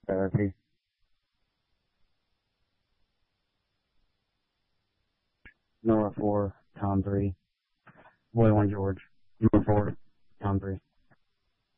Therapy. Noah 4, Tom 3. Boy 1 George. Noah 4, Tom 3.